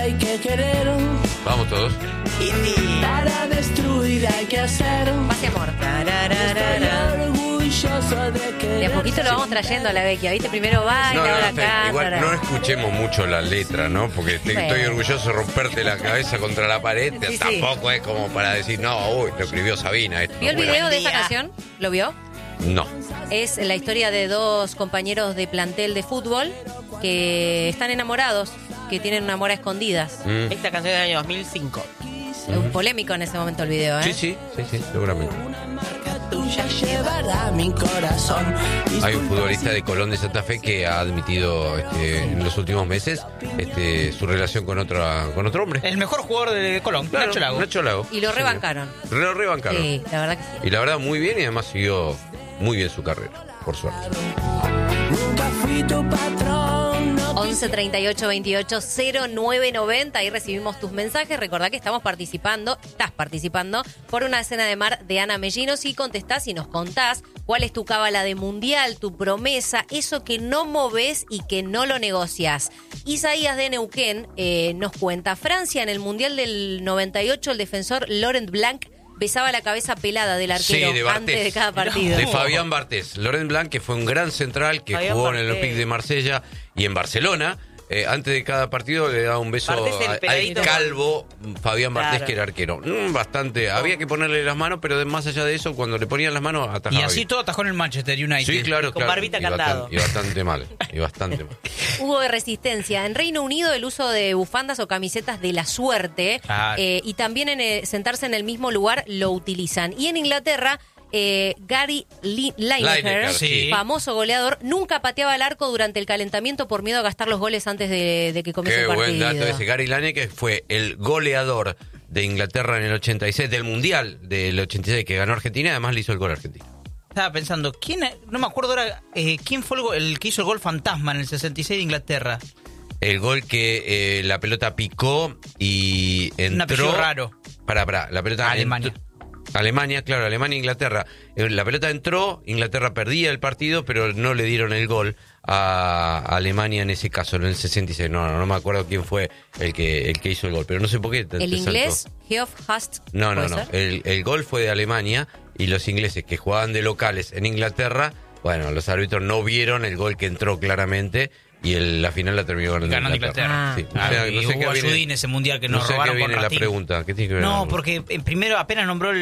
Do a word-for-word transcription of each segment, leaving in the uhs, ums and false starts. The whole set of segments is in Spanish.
hay que querer. Vamos todos. Para destruir hay que hacer. Paz y amor. Estoy orgulloso de que. De a poquito lo vamos trayendo a la Vecchia, ¿viste? Primero va y No, no, ahora está- acá. igual ahora- no escuchemos mucho la letra, ¿no? Porque te- Bueno. estoy orgulloso de romperte la cabeza contra la pared. Sí, sí. Tampoco es como para decir, no, uy, lo escribió Sabina. Esto ¿Vio el no fue". video de esa canción? ¿Lo vio? No. Es la historia de dos compañeros de plantel de fútbol que están enamorados, que tienen un amor a escondidas. Mm. Esta canción es del año dos mil cinco. Es un polémico en ese momento el video, ¿eh? Sí, sí, sí, sí, seguramente. Tuya llevará mi corazón. Hay un futbolista de Colón de Santa Fe que ha admitido este, en los últimos meses este, su relación con otra con otro hombre. El mejor jugador de Colón, Claro, Nacho Lago. Nacho Lago. Y lo Sí. rebancaron. Lo rebancaron. Sí, la verdad que sí. Y la verdad, muy bien y además siguió muy bien su carrera, por suerte. Nunca fui tu patrón. No once treinta y ocho veintiocho cero nueve noventa. Ahí recibimos tus mensajes. Recordá que estamos participando, estás participando por una cena de mar de Ana Mellinos y contestás y nos contás cuál es tu cábala de mundial, tu promesa, eso que no movés y que no lo negocias. Isaías de Neuquén eh, nos cuenta, Francia en el mundial del noventa y ocho, el defensor Laurent Blanc besaba la cabeza pelada del arquero Sí, de Bartés. antes de cada partido. De Fabián Bartés. Laurent Blanc, que fue un gran central que Fabián jugó en el Bartés. Olympique de Marsella y en Barcelona. Eh, antes de cada partido le daba un beso Bartés, el a- al peladito. calvo Fabián Bartés, Claro. que era arquero. Mm, bastante. Había que ponerle las manos, pero de- más allá de eso, cuando le ponían las manos, atajaba Y así bien. todo atajó en el Manchester United. Sí, claro, Con claro. barbita y candado. bastante, y bastante mal. Y bastante mal. Hubo de resistencia. En Reino Unido el uso de bufandas o camisetas de la suerte Claro. eh, y también en eh, sentarse en el mismo lugar lo utilizan. Y en Inglaterra, eh, Gary Li- Lineker, Lineker, sí. famoso goleador, nunca pateaba el arco durante el calentamiento por miedo a gastar los goles antes de, de que comience Qué el buen partido. dato ese. Gary Lineker fue el goleador de Inglaterra en el ochenta y seis, del Mundial del ochenta y seis que ganó Argentina, y además le hizo el gol a Argentina. Estaba pensando, ¿quién, no me acuerdo ahora, eh, quién fue el, go- el que hizo el gol fantasma en el sesenta y seis de Inglaterra. El gol que eh, la pelota picó y entró... Un apellido raro. Pará, pará, la pelota... Alemania. entró- Alemania, claro, Alemania e Inglaterra. Eh, La pelota entró, Inglaterra perdía el partido, pero no le dieron el gol a Alemania en ese caso, en el sesenta y seis. No, no, no me acuerdo quién fue el que el que hizo el gol, pero no sé por qué. te- El te inglés, saltó. Geoff Hust. No, no, ¿puede no. ser? El, el gol fue de Alemania y los ingleses que jugaban de locales en Inglaterra, bueno, los árbitros no vieron el gol que entró claramente y el- la final la terminó ganando, Ganando Inglaterra. Sí. Ah, O sea, y no sé hubo qué ayudín viene, ese mundial que no nos sé qué robaron viene con la Ratín. pregunta. ¿Qué tiene que ver? No, porque eh, primero apenas nombró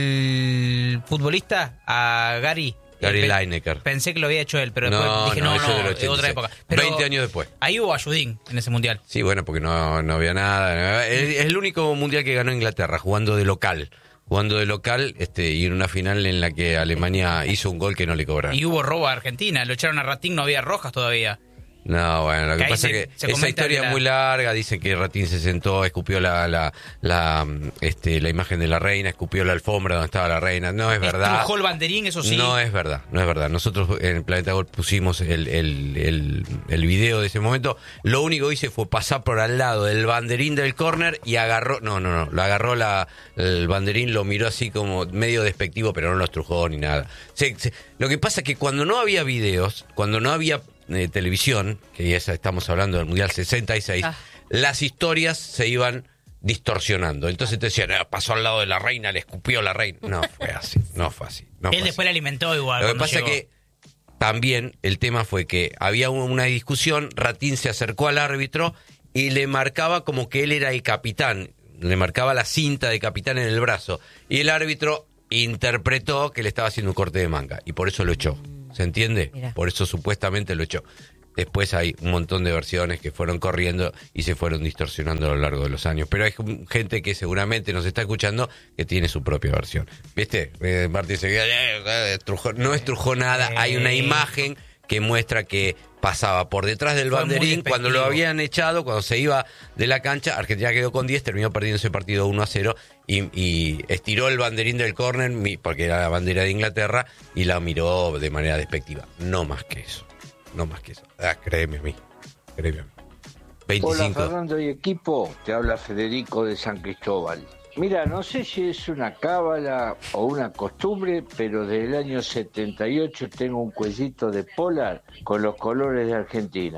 el futbolista a Gary. Gary eh, pe- Lineker. Pensé que lo había hecho él, pero después No, dije, no, no, eso no, del de ochenta y otra seis. época. Pero veinte años después. Ahí hubo ayudín en ese mundial. Sí, bueno, porque no, no había nada. Es, es el único mundial que ganó Inglaterra, jugando de local. Jugando de local este, y en una final en la que Alemania hizo un gol que no le cobraron. Y hubo robo a Argentina, lo echaron a Ratín, no había rojas todavía. No, bueno, lo que Que ahí pasa se- es que se esa comenta historia que es la- muy larga. Dicen que Ratín se sentó, escupió la la, la, este, la imagen de la reina, escupió la alfombra donde estaba la reina. No es verdad. Estrujó el banderín, eso sí. No es verdad, no es verdad. Nosotros en el Planeta Gol pusimos el, el, el, el video de ese momento. Lo único que hice fue pasar por al lado del banderín del córner y agarró, no, no, no, lo agarró la, el banderín, lo miró así como medio despectivo, pero no lo estrujó ni nada. Se- se- lo que pasa es que cuando no había videos, cuando no había eh, televisión, que ya estamos hablando del Mundial sesenta y seis, Ah. las historias se iban distorsionando. Entonces te decían, "Ah, pasó al lado de la reina, le escupió la reina". No fue así, no fue así. No Él fue después así. le alimentó igual. Lo que cuando pasa llegó. es que también el tema fue que había un- una discusión, Ratín se acercó al árbitro y le marcaba como que él era el capitán, le marcaba la cinta de capitán en el brazo, y el árbitro interpretó que le estaba haciendo un corte de manga, y por eso lo echó, ¿se entiende? Mirá. Por eso supuestamente lo echó. Después hay un montón de versiones que fueron corriendo y se fueron distorsionando a lo largo de los años. Pero hay gente que seguramente nos está escuchando que tiene su propia versión. ¿Viste? Eh, Martín se queda, eh, eh, estrujó. No estrujó nada. Hay una imagen que muestra que pasaba por detrás del Fue muy banderín cuando lo despectivo. habían echado, cuando se iba de la cancha. Argentina quedó con diez, terminó perdiendo ese partido uno a cero y, y estiró el banderín del córner mi- porque era la bandera de Inglaterra y la miró de manera despectiva. No más que eso. No más que eso. Ah, créeme a mí. Créeme a mí. Hola veinticinco. Fernando y equipo, te habla Federico de San Cristóbal. Mira, no sé si es una cábala o una costumbre, pero desde el año setenta y ocho tengo un cuellito de polar con los colores de Argentina.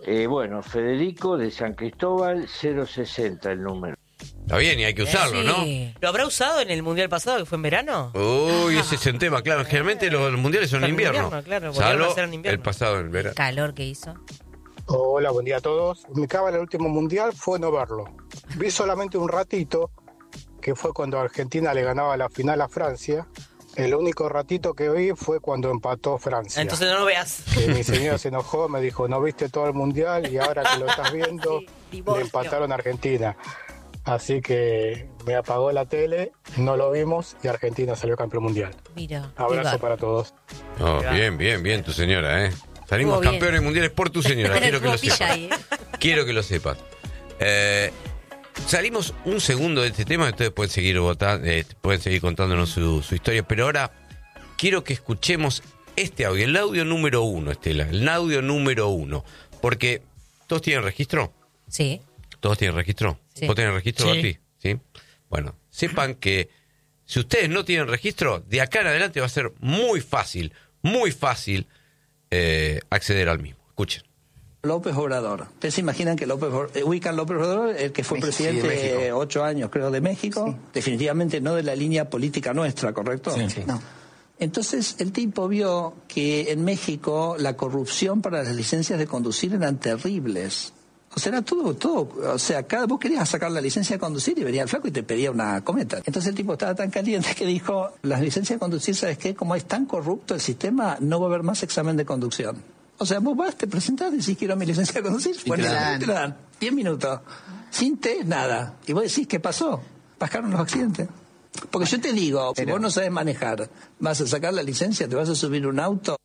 Eh, bueno, Federico de San Cristóbal, cero sesenta el número. Está bien, y hay que usarlo, ¿no? Sí. ¿Lo habrá usado en el Mundial pasado, que fue en verano? Uy, ese es un tema, claro. Generalmente los mundiales son en Son en invierno. invierno, claro, volvieron Salvo a ser en invierno. el pasado en verano. Calor que hizo. Hola, buen día a todos. Mi cábala el último mundial fue no verlo. Vi solamente un ratito, que fue cuando Argentina le ganaba la final a Francia. El único ratito que vi fue cuando empató Francia. Entonces no lo veas. Que mi señora se enojó, me dijo, no viste todo el mundial y ahora que lo estás viendo, Sí, le divorcio. empataron a Argentina. Así que me apagó la tele, no lo vimos y Argentina salió campeón mundial. Mira. Abrazo para todos. Oh, bien, bien, bien, tu señora, ¿eh? Salimos Estuvo bien. campeones mundiales por tu señora, quiero que lo Estuvo pilla sepas. ahí, ¿eh? Quiero que lo sepas. Eh, salimos un segundo de este tema, ustedes pueden seguir votando, eh, pueden seguir contándonos su, su historia, pero ahora quiero que escuchemos este audio, el audio número uno, Estela, el audio número uno, porque todos tienen registro, Sí. todos tienen registro, Sí. ¿vos tenés registro, Sí. Bati? Sí. Bueno, sepan que si ustedes no tienen registro, de acá en adelante va a ser muy fácil, muy fácil eh, acceder al mismo. Escuchen. López Obrador. ¿Ustedes se imaginan que López Obrador, eh, ubican López Obrador, el que fue México, presidente sí, de México. eh, ocho años, creo, de México? Sí. Definitivamente no de la línea política nuestra, ¿correcto? Sí. Sí. No. Entonces, el tipo vio que en México la corrupción para las licencias de conducir eran terribles. O sea, era todo, todo, o sea, cada vos querías sacar la licencia de conducir y venía el flaco y te pedía una cometa. Entonces el tipo estaba tan caliente que dijo, las licencias de conducir, ¿sabes qué? Como es tan corrupto el sistema, no va a haber más examen de conducción. O sea, vos vas, te presentás, decís quiero mi licencia de conducir, Y bueno, te la dan. te la dan, diez minutos, sin test, nada. Y vos decís, ¿qué pasó? Bajaron los accidentes. Porque yo te digo, si Pero- vos no sabes manejar, vas a sacar la licencia, te vas a subir un auto.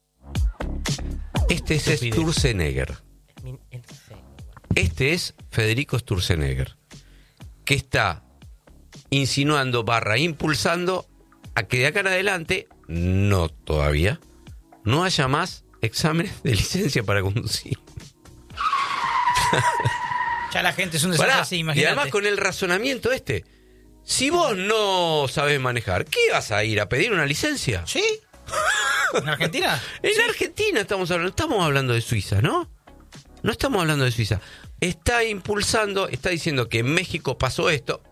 Este es Estupidez. Sturzenegger. Mi- en- sí. Este es Federico Sturzenegger, que está insinuando barra impulsando a que de acá en adelante, no todavía, no haya más exámenes de licencia para conducir. Ya la gente es un desastre Pará, así, y imagínate. además con el razonamiento este, si vos no sabés manejar, ¿qué vas a ir a pedir una licencia? ¿Sí? ¿En Argentina? En Argentina estamos hablando, estamos hablando de Suiza, ¿no? No estamos hablando de Suiza. Está impulsando, está diciendo que en México pasó esto.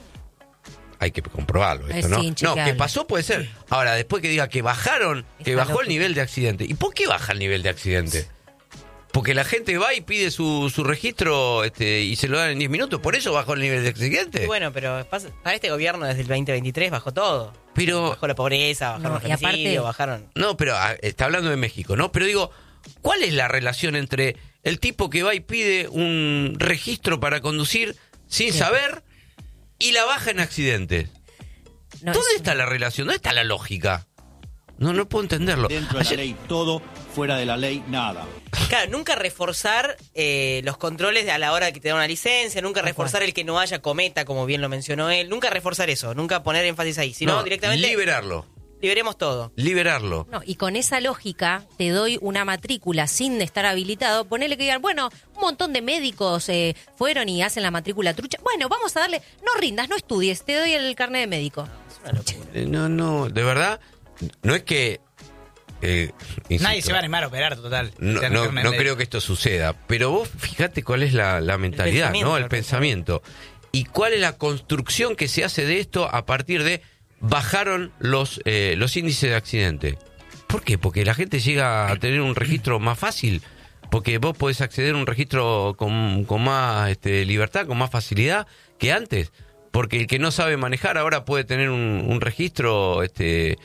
Hay que comprobarlo esto, Es ¿no? No, inchequeable. que pasó puede ser. Ahora, después que diga que bajaron, que Está bajó el lógico. nivel de accidente. ¿Y por qué baja el nivel de accidente? Porque la gente va y pide su, su registro este, y se lo dan en diez minutos. ¿Por eso bajó el nivel de accidente? Y bueno, pero pasa- para este gobierno desde el veinte veintitrés bajó todo. Pero... Bajó la pobreza, bajaron No, los y aparte- femicidios, bajaron... No, pero ah, está hablando de México, ¿no? Pero digo, ¿cuál es la relación entre el tipo que va y pide un registro para conducir sin Sí. saber y la baja en accidentes? No, ¿Dónde es- está la relación? ¿Dónde está la lógica? No, no puedo entenderlo. Dentro de la Ayer- ley todo, fuera de la ley nada. Claro, nunca reforzar eh, los controles de a la hora de que te dan una licencia, nunca reforzar el que no haya cometa, como bien lo mencionó él, nunca reforzar eso, nunca poner énfasis ahí, sino no, directamente liberarlo. liberemos todo. Liberarlo. No, y con esa lógica te doy una matrícula sin estar habilitado. Ponele que digan, bueno, un montón de médicos eh, fueron y hacen la matrícula trucha. Bueno, vamos a darle, no rindas, no estudies, te doy el carnet de médico. Es una locura. Eh, No, no, de verdad, no es que... eh, insisto, Nadie se va a animar a operar, total. No, Te dan no, carnet no médico. creo que esto suceda, pero vos fíjate cuál es la, la mentalidad, pensamiento, ¿no? El el pensamiento. Y cuál es la construcción que se hace de esto a partir de bajaron los, eh, los índices de accidente. ¿Por qué? Porque la gente llega a tener un registro más fácil, porque vos podés acceder a un registro con, con más este, libertad, con más facilidad que antes. Porque el que no sabe manejar ahora puede tener un, un registro este,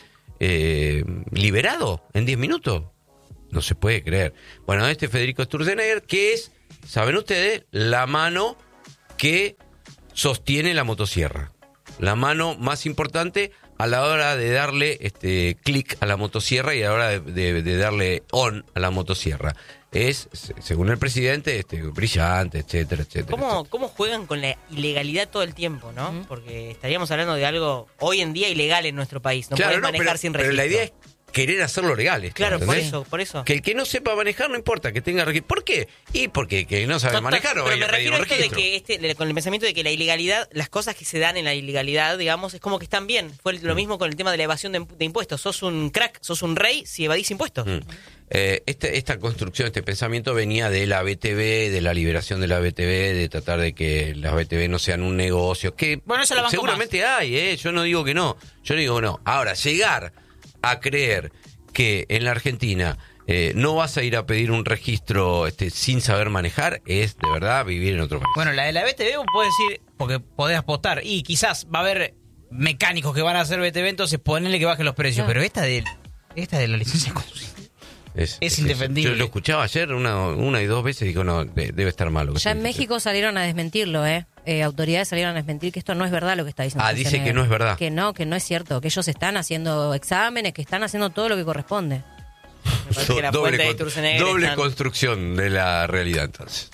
eh, liberado en diez minutos. No se puede creer. Bueno, este Federico Sturzenegger, que es, saben ustedes, la mano que sostiene la motosierra. La mano más importante a la hora de darle este clic a la motosierra y a la hora de, de- de darle on a la motosierra. Es, se- según el presidente, este brillante, etcétera, etcétera. ¿Cómo, etcétera. ¿Cómo juegan con la ilegalidad todo el tiempo, no? Porque estaríamos hablando de algo hoy en día ilegal en nuestro país. No Claro, puedes no, manejar pero, sin pero registro. la idea es querer hacerlo legal. Esto, Claro, por ¿entendés? eso, por eso. Que el que no sepa manejar no importa, que tenga registro. ¿Por qué? Y porque que no sabe Total, manejar no va a pero ir me a pedir refiero a un esto de registro. que este, con el pensamiento de que la ilegalidad, las cosas que se dan en la ilegalidad, digamos, es como que están bien. Fue lo mismo con el tema de la evasión de, de impuestos. Sos un crack, sos un rey si evadís impuestos. Mm. Eh, este, esta construcción, este pensamiento venía de la B T V, de la liberación de la B T V, de tratar de que las B T V no sean un negocio, que Bueno, eso la banco seguramente hay, eh, yo no digo que no, yo digo no. Ahora, llegar a creer que en la Argentina eh, no vas a ir a pedir un registro este, sin saber manejar es de verdad vivir en otro país. Bueno, la de la B T V vos podés decir, porque podés apostar, y quizás va a haber mecánicos que van a hacer B T V, entonces ponele que bajen los precios, Ah. pero esta de esta de la licencia de conducir Es, es indefendible. Yo lo escuchaba ayer una, una y dos veces y digo, no, de- debe estar malo. Ya en México salieron a desmentirlo, ¿eh? Eh, autoridades salieron a desmentir que esto no es verdad lo que está diciendo. Ah, el dice funcionario. que no es verdad. Que no, que no es cierto, que ellos están haciendo exámenes, que están haciendo todo lo que corresponde. Me parece que la doble fuente de con- Sturzenegger doble están- construcción de la realidad, entonces.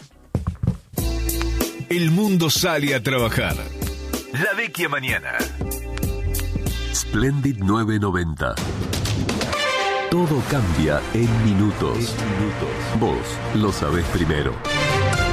El mundo sale a trabajar. La vecchia mañana. Splendid novecientos noventa. Todo cambia en minutos. Vos lo sabés primero.